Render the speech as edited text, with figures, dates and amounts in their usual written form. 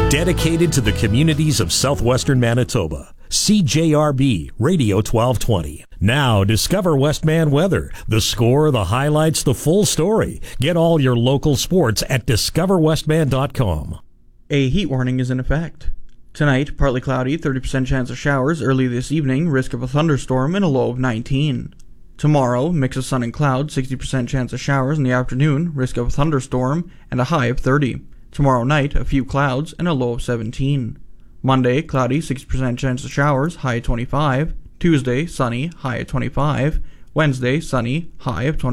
Dedicated to the communities of southwestern Manitoba. CJRB Radio 1220. Now, discover Westman weather. The score, the highlights, the full story. Get all your local sports at discoverwestman.com. A heat warning is in effect. Tonight, partly cloudy, 30% chance of showers. Early this evening, risk of a thunderstorm and a low of 19. Tomorrow, mix of sun and cloud, 60% chance of showers in the afternoon, risk of a thunderstorm, and a high of 30. Tomorrow night, a few clouds and a low of 17. Monday, cloudy, 60% chance of showers, high of 25. Tuesday, sunny, high of 25. Wednesday, sunny, high of 20.